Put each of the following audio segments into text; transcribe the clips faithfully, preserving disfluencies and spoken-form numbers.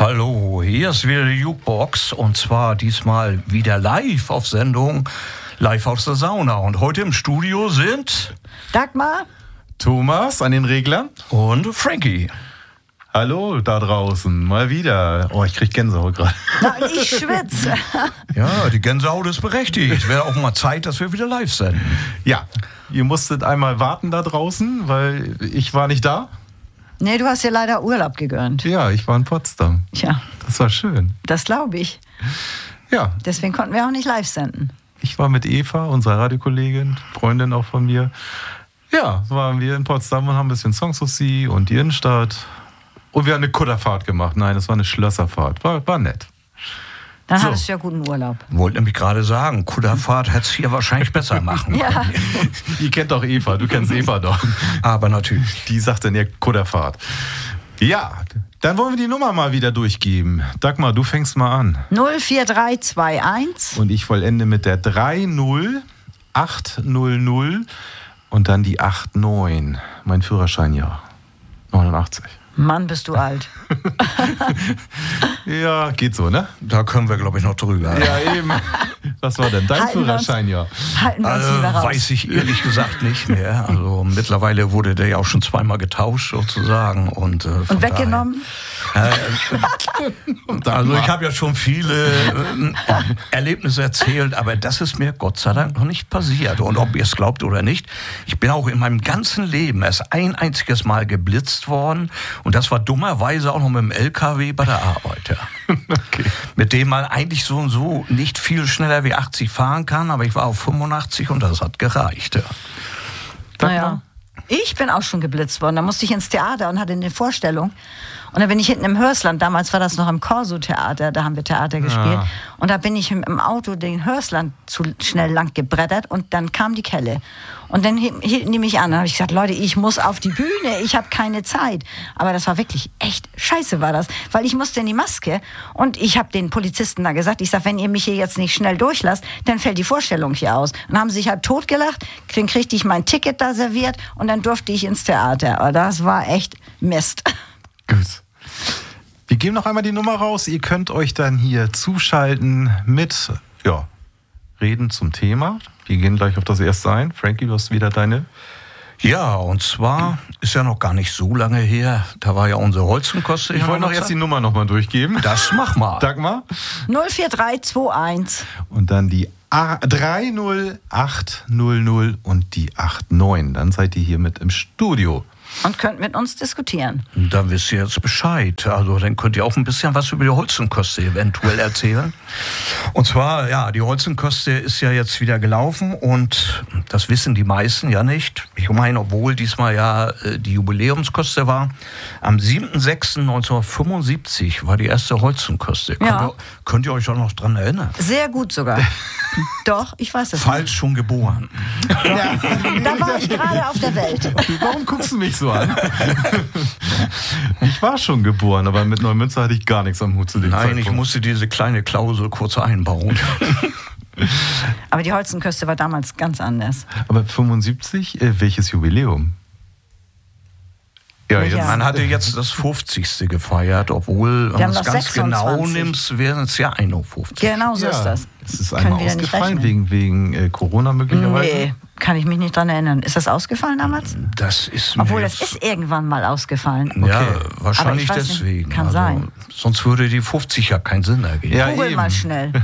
Hallo, hier ist wieder die Jukebox und zwar diesmal wieder live auf Sendung, live aus der Sauna. Und heute im Studio sind Dagmar, Thomas an den Reglern und Frankie. Hallo da draußen, mal wieder. Oh, ich krieg Gänsehaut gerade. Na, ich schwitze. Ja, die Gänsehaut ist berechtigt. Wäre auch mal Zeit, dass wir wieder live senden. Ja, ihr musstet einmal warten da draußen, weil ich war nicht da. Nee, du hast dir leider Urlaub gegönnt. Ja, ich war in Potsdam. Ja. Das war schön. Das glaube ich. Ja. Deswegen konnten wir auch nicht live senden. Ich war mit Eva, unserer Radiokollegin, Freundin auch von mir. Ja, so waren wir in Potsdam und haben ein bisschen Sanssouci und die Innenstadt. Und wir haben eine Kutterfahrt gemacht. Nein, das war eine Schlösserfahrt. War, war nett. Dann So. hattest du ja guten Urlaub. Wollte nämlich gerade sagen, Kutterfahrt hätte es hier wahrscheinlich besser machen Ja. können. Ihr kennt doch Eva, du kennst Eva doch. Aber natürlich. Die sagt dann ja Kutterfahrt. Ja, dann wollen wir die Nummer mal wieder durchgeben. Dagmar, du fängst mal an. null vier drei zwei eins. Und ich vollende mit der drei null acht null null und dann die acht neun. Mein Führerscheinjahr. neunundachtzig. Mann, bist du alt. Ja, geht so, ne? Da können wir, glaube ich, noch drüber. Ja, eben. Was war denn dein Halten wir uns- Führerscheinjahr? Halten wir uns Äh, lieber raus. weiß ich ehrlich gesagt nicht mehr. Also mittlerweile wurde der ja auch schon zweimal getauscht sozusagen. Und, äh, von Und weggenommen? Daher, äh, also ich habe ja schon viele äh, Erlebnisse erzählt, aber das ist mir Gott sei Dank noch nicht passiert. Und ob ihr es glaubt oder nicht, ich bin auch in meinem ganzen Leben erst ein einziges Mal geblitzt worden. Und das war dummerweise auch noch mit dem L K W bei der Arbeit. Ja. Okay. Mit dem man eigentlich so und so nicht viel schneller wie achtzig fahren kann, aber ich war auf fünfundachtzig und das hat gereicht. Ja. Naja. Ich bin auch schon geblitzt worden. Da musste ich ins Theater und hatte eine Vorstellung. Und da bin ich hinten im Hörsland, damals war das noch im Corso-Theater, da haben wir Theater gespielt. Ah. Und da bin ich im, im Auto den Hörsland zu schnell lang gebrettert und dann kam die Kelle. Und dann hielten die mich an. Dann habe ich gesagt, Leute, ich muss auf die Bühne, ich habe keine Zeit. Aber das war wirklich echt scheiße war das, weil ich musste in die Maske. Und ich habe den Polizisten da gesagt, ich sage, wenn ihr mich hier jetzt nicht schnell durchlasst, dann fällt die Vorstellung hier aus. Und haben sie sich halt totgelacht, dann kriegte ich mein Ticket da serviert und dann durfte ich ins Theater. Aber das war echt Mist. Gut. Wir geben noch einmal die Nummer raus. Ihr könnt euch dann hier zuschalten mit, ja, Reden zum Thema. Wir gehen gleich auf das erste ein. Frankie, du hast wieder deine. Ja, und zwar ist ja noch gar nicht so lange her, da war ja unsere Holzenkoste. Ich wollte noch erst die Nummer nochmal durchgeben. Das mach mal. Dagmar. null vier drei zwei eins. Und dann die drei null acht null null und die acht neun. Dann seid ihr hier mit im Studio. Und könnt mit uns diskutieren. Dann wisst ihr jetzt Bescheid. Also dann könnt ihr auch ein bisschen was über die Holzenkoste eventuell erzählen. Und zwar, ja, die Holzenkoste ist ja jetzt wieder gelaufen und das wissen die meisten ja nicht. Ich meine, obwohl diesmal ja äh, die Jubiläumskoste war, am siebter sechster neunzehnhundertfünfundsiebzig war die erste Holzenkoste. Ja. Könnt, ihr, könnt ihr euch auch noch dran erinnern? Sehr gut sogar. Doch, ich weiß das. Falsch schon geboren. Ja. Da war ich gerade auf der Welt. Warum guckst du mich so an? Ich war schon geboren, aber mit Neumünster hatte ich gar nichts am Hut zu dem Nein, Zeitpunkt. ich musste diese kleine Klausel kurz einbauen. Aber die Holzenkoste war damals ganz anders. Aber fünfundsiebzig, äh, welches Jubiläum? Ja, Ja. jetzt. Man hatte jetzt das fünfzigste gefeiert, obwohl, wenn Wir haben man es noch ganz genau sechsundzwanzig. nimmt, wären es ja einundfünfzig. Genau so ja, ist das. Es ist Können einmal wir ja nicht ausgefallen rechnen. wegen, wegen äh, Corona möglicherweise. Nee, kann ich mich nicht dran erinnern. Ist das ausgefallen damals? Das ist mir Obwohl, das jetzt, ist irgendwann mal ausgefallen. ja, Okay. wahrscheinlich Aber ich weiß nicht, deswegen. kann sein. Sonst würde die fünfzig ja keinen Sinn ergeben. Ja, Google eben. mal schnell.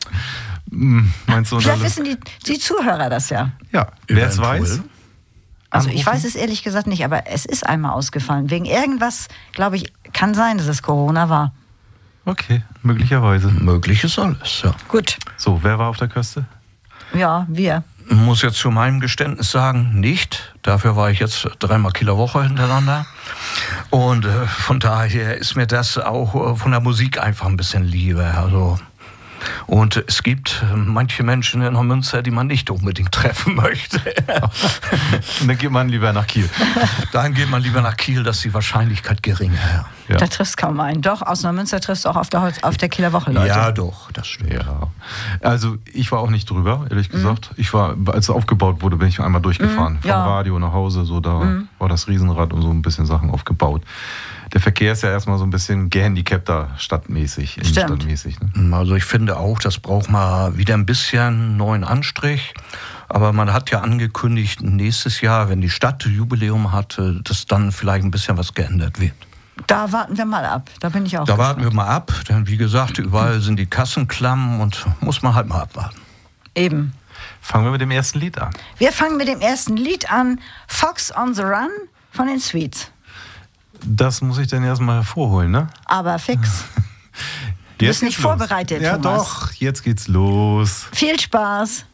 Hm, meinst du? Vielleicht dann- wissen die, die Zuhörer das ja. Ja, wer es Eventuell. weiß. Also ich Anrufen? weiß es ehrlich gesagt nicht, aber es ist einmal ausgefallen. Wegen irgendwas, glaube ich, kann sein, dass es Corona war. Okay, möglicherweise. Möglich ist alles, ja. Gut, So, wer war auf der Küste? ja, wir. Ich muss jetzt zu meinem Geständnis sagen, nicht. Dafür war ich jetzt dreimal Kieler Woche hintereinander. Und äh, von daher ist mir das auch äh, von der Musik einfach ein bisschen lieber. Also, Und es gibt manche Menschen in Neumünster, die man nicht unbedingt treffen möchte. Und dann geht man lieber nach Kiel. Dann geht man lieber nach Kiel, das ist die Wahrscheinlichkeit geringer. Ja. Ja. Da triffst kaum einen. Doch, aus Neumünster triffst du auch auf der, auf der Kieler Woche Leute. Ja, doch, das stimmt. Ja. Also ich war auch nicht drüber, ehrlich gesagt. Mhm. Ich war, als es aufgebaut wurde, bin ich einmal durchgefahren. Mhm, vom ja. Radio nach Hause, so da mhm. war das Riesenrad und so ein bisschen Sachen aufgebaut. Der Verkehr ist ja erstmal so ein bisschen gehandicapter stadtmäßig, innenstadtmäßig. Ne? Also ich finde auch, das braucht mal wieder ein bisschen neuen Anstrich. Aber man hat ja angekündigt, nächstes Jahr, wenn die Stadt Jubiläum hat, dass dann vielleicht ein bisschen was geändert wird. Da warten wir mal ab. Da bin ich auch Da gespannt. warten wir mal ab, denn wie gesagt, überall sind die Kassen klamm und muss man halt mal abwarten. Eben. Fangen wir mit dem ersten Lied an. Wir fangen mit dem ersten Lied an. Fox on the Run von den Sweets. Das muss ich dann erstmal hervorholen, ne? Aber fix. Du bist nicht vorbereitet, Ja, Thomas. doch, jetzt geht's los. Viel Spaß.